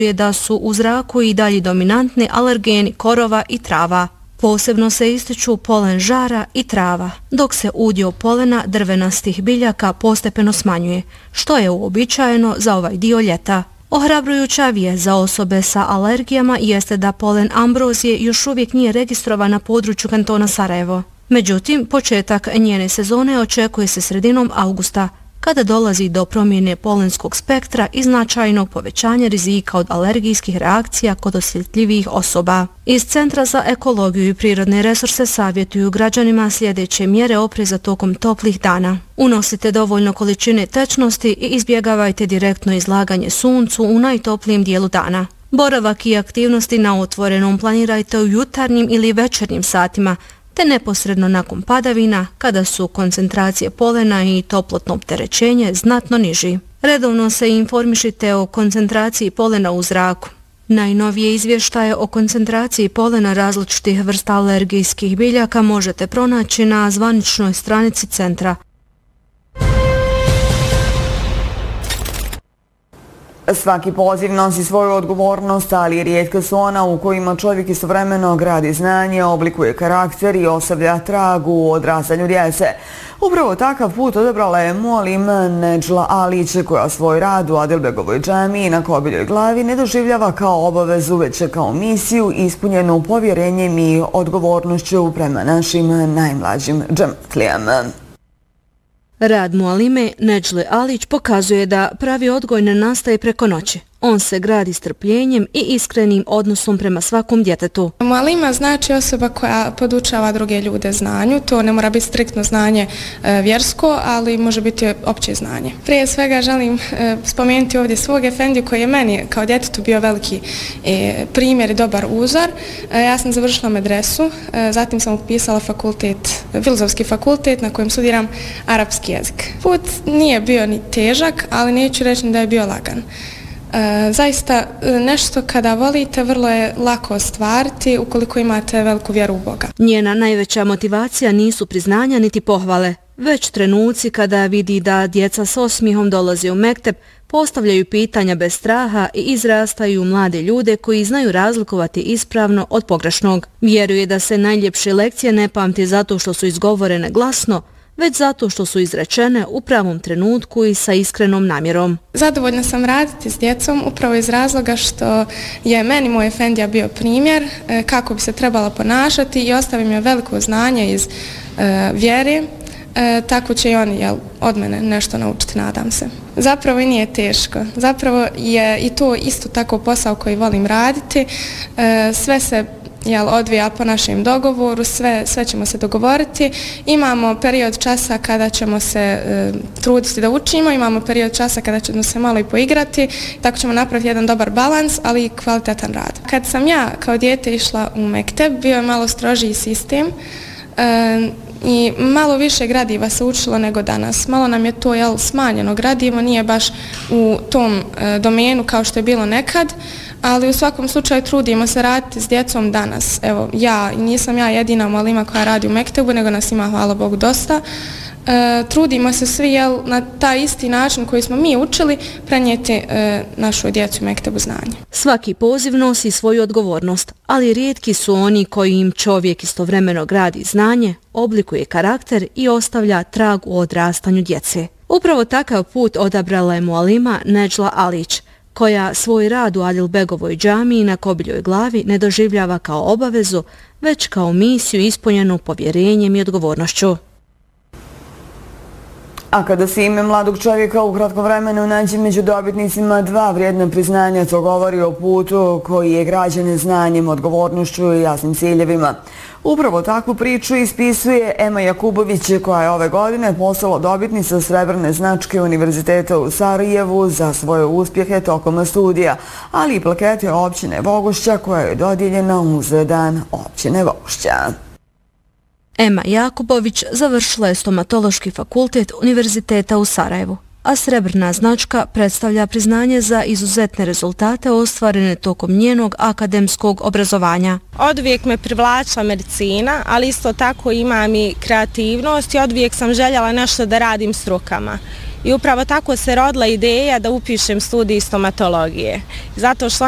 je da su u zraku i dalje dominantni alergeni korova i trava. Posebno se ističu polen žara i trava, dok se udio polena drvenastih biljaka postepeno smanjuje, što je uobičajeno za ovaj dio ljeta. Ohrabrujuća vijest za osobe sa alergijama jeste da polen ambrozije još uvijek nije registrovan na području kantona Sarajevo. Međutim, početak njene sezone očekuje se sredinom avgusta, kada dolazi do promjene polenskog spektra i značajnog povećanja rizika od alergijskih reakcija kod osjetljivijih osoba. Iz Centra za ekologiju i prirodne resurse savjetuju građanima sljedeće mjere opreza tokom toplih dana. Unosite dovoljno količine tečnosti i izbjegavajte direktno izlaganje suncu u najtoplijem dijelu dana. Boravak i aktivnosti na otvorenom planirajte u jutarnjim ili večernjim satima, te neposredno nakon padavina, kada su koncentracije polena i toplotno opterećenje znatno niži. Redovno se informišite o koncentraciji polena u zraku. Najnovije izvještaje o koncentraciji polena različitih vrsta alergijskih biljaka možete pronaći na zvaničnoj stranici centra. Svaki poziv nosi svoju odgovornost, ali rijetka su ona u kojima čovjek istovremeno gradi znanje, oblikuje karakter i ostavlja trag u odrastanju djece. Upravo takav put odabrala je Mualima Nedžla Alić, koja svoj rad u Adilbegovoj džamiji na Kobiljoj glavi ne doživljava kao obavezu, već kao misiju ispunjenu povjerenjem i odgovornošću prema našim najmlađim džematlijama. Rad Mualime Nedžle Alić pokazuje da pravi odgoj ne nastaje preko noći. On se gradi strpljenjem i iskrenim odnosom prema svakom djetetu. Mualima znači osoba koja podučava druge ljude znanju. To ne mora biti striktno znanje vjersko, ali može biti opće znanje. Prije svega želim spomenuti ovdje svog efendiju koji je meni kao djetetu bio veliki primjer i dobar uzor. Ja sam završila medresu, zatim sam upisala filozofski fakultet na kojem studiram arapski jezik. Put nije bio ni težak, ali neću reći da je bio lagan. Zaista nešto kada volite vrlo je lako ostvariti ukoliko imate veliku vjeru u Boga. Njena najveća motivacija nisu priznanja niti pohvale, već trenuci kada vidi da djeca s osmihom dolaze u mekteb, postavljaju pitanja bez straha i izrastaju mlade ljude koji znaju razlikovati ispravno od pogrešnog. Vjeruje da se najljepše lekcije ne pamti zato što su izgovorene glasno, već zato što su izrečene u pravom trenutku i sa iskrenom namjerom. Zadovoljna sam raditi s djecom upravo iz razloga što je meni moj efendija bio primjer kako bi se trebala ponašati i ostavio mi je veliko znanje iz vjere, tako će i oni od mene nešto naučiti, nadam se. Zapravo i nije teško. Zapravo je i to isto tako posao koji volim raditi. Sve se odvija po našem dogovoru, sve ćemo se dogovoriti. Imamo period časa kada ćemo se truditi da učimo, imamo period časa kada ćemo se malo i poigrati, tako ćemo napraviti jedan dobar balans, ali i kvalitetan rad. Kad sam ja kao dijete išla u mekteb, bio je malo strožiji sistem i malo više gradiva se učilo nego danas. Malo nam je to smanjeno gradivo, nije baš u tom domenu kao što je bilo nekad, ali u svakom slučaju trudimo se raditi s djecom danas. Evo, nisam ja jedina mualima koja radi u mektebu, nego nas ima, hvala Bogu, dosta. Trudimo se svi na taj isti način koji smo mi učili prenijeti našu djecu u mektebu znanje. Svaki poziv nosi svoju odgovornost, ali rijetki su oni koji im čovjek istovremeno gradi znanje, oblikuje karakter i ostavlja trag u odrastanju djece. Upravo takav put odabrala je Mualima Nedžla Alić, koja svoj rad u Adilbegovoj džamiji na Kobiljoj glavi ne doživljava kao obavezu, već kao misiju ispunjenu povjerenjem i odgovornošću. A kada se ime mladog čovjeka u kratkom vremenu nađe među dobitnicima 2 vrijedna priznanja, to govori o putu koji je građen znanjem, odgovornošću i jasnim ciljevima. Upravo takvu priču ispisuje Ema Jakubović, koja je ove godine postala dobitnica srebrne značke Univerziteta u Sarajevu za svoje uspjehe tokom studija, ali i plakete općine Vogošća koja je dodijeljena uz dan općine Vogošća. Ema Jakubović završila je stomatološki fakultet Univerziteta u Sarajevu, a srebrna značka predstavlja priznanje za izuzetne rezultate ostvarene tokom njenog akademskog obrazovanja. Oduvijek me privlačila medicina, ali isto tako imam i kreativnost i oduvijek sam željela nešto da radim s rukama. I upravo tako se rodila ideja da upišem studij stomatologije. Zato što